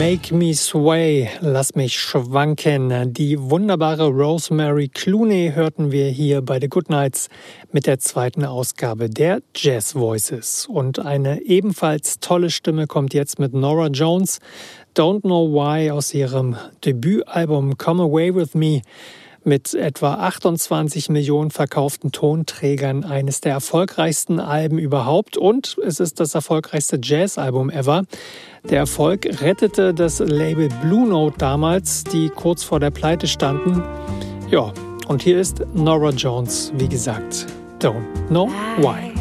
Make Me Sway, lass mich schwanken. Die wunderbare Rosemary Clooney hörten wir hier bei The Goodnights mit der zweiten Ausgabe der Jazz Voices. Und eine ebenfalls tolle Stimme kommt jetzt mit Norah Jones, Don't Know Why aus ihrem Debütalbum Come Away With Me. Mit etwa 28 Millionen verkauften Tonträgern eines der erfolgreichsten Alben überhaupt und es ist das erfolgreichste Jazzalbum ever. Der Erfolg rettete das Label Blue Note damals, die kurz vor der Pleite standen. Ja, und hier ist Norah Jones, wie gesagt, Don't Know Why.